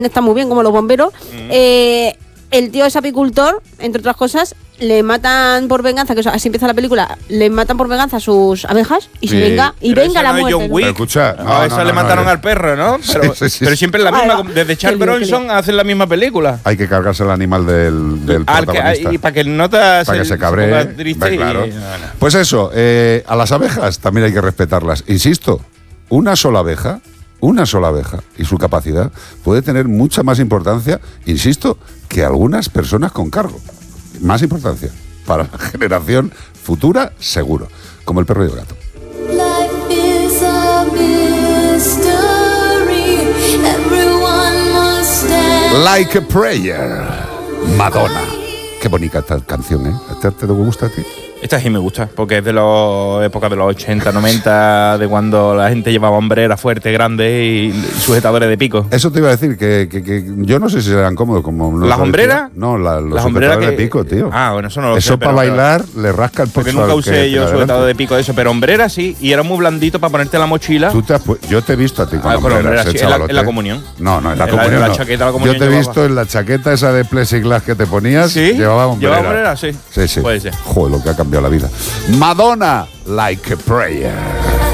está muy bien, como los bomberos. El tío es apicultor, entre otras cosas, le matan por venganza, que así empieza la película, le matan por venganza a sus abejas y se venga la muerte. John Wick. Pero escucha, A esa le mataron al perro, ¿no? Pero, pero siempre la misma, desde Charles Bronson hacen la misma película. Hay que cargarse el animal del protagonista. Y para que notas para que se cabree. Claro. Pues eso, a las abejas también hay que respetarlas. Insisto, una sola abeja y su capacidad puede tener mucha más importancia, insisto, que algunas personas con cargo. Más importancia para la generación futura, seguro. Como el perro y el gato. Like a Prayer, Madonna. Qué bonita esta canción, ¿eh? ¿Te gusta a ti? Esta sí me gusta, porque es de la época de los 80, 90, de cuando la gente llevaba hombreras fuertes, grandes y sujetadores de pico. Eso te iba a decir, que yo no sé si serán cómodos como... ¿Las hombreras? No, los sujetadores de pico, tío. Ah, bueno, eso no lo sé. Eso para bailar le rasca el pecho. Porque nunca usé yo sujetador de pico eso, pero hombreras sí, y era muy blandito para ponerte en la mochila. Yo te he visto a ti con hombreras, sí, en la comunión. No, en la comunión la chaqueta de la comunión yo te he visto en la chaqueta esa de plexiglas que te ponías, ¿sí? Llevaba hombreras. ¿Llevaba hombreras? Sí. Sí. Puede ser. Joder, lo que ha cambiado la vida. Madonna, Like a Prayer.